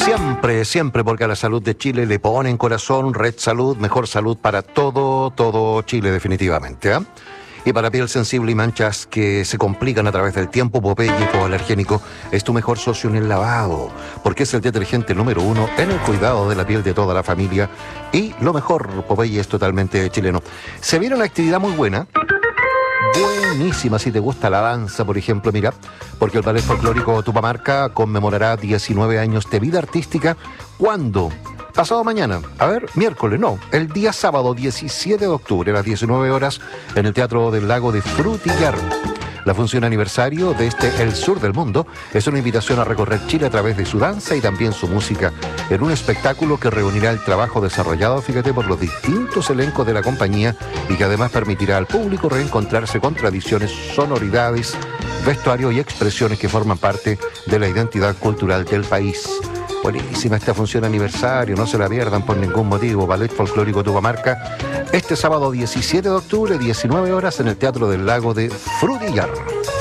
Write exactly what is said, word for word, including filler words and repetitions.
Siempre, siempre, porque a la salud de Chile le ponen corazón. Red Salud, mejor salud para todo, todo Chile, definitivamente, ¿eh? Y para piel sensible y manchas que se complican a través del tiempo, Popeye hipoalergénico es tu mejor socio en el lavado, porque es el detergente número uno en el cuidado de la piel de toda la familia. Y lo mejor, Popeye es totalmente chileno. Se viene una actividad muy buena, buenísima si te gusta la danza, por ejemplo, mira, porque el Ballet Folclórico Tupamarca conmemorará diecinueve años de vida artística. ¿Cuándo? Pasado mañana, a ver, miércoles, no, el día sábado diecisiete de octubre a las diecinueve horas en el Teatro del Lago de Frutillar. La función aniversario de este El Sur del Mundo es una invitación a recorrer Chile a través de su danza y también su música, en un espectáculo que reunirá el trabajo desarrollado, fíjate, por los distintos elencos de la compañía y que además permitirá al público reencontrarse con tradiciones, sonoridades, vestuario y expresiones que forman parte de la identidad cultural del país. Buenísima esta función aniversario, no se la pierdan por ningún motivo. Ballet Folclórico Tupamarca, este sábado diecisiete de octubre, diecinueve horas, en el Teatro del Lago de Frutillar.